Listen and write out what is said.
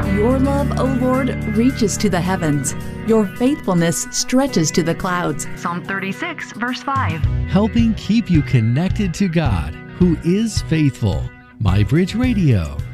Your love, O Lord, reaches to the heavens. Your faithfulness stretches to the clouds. Psalm 36, verse 5. Helping keep you connected to God, who is faithful. MyBridge Radio.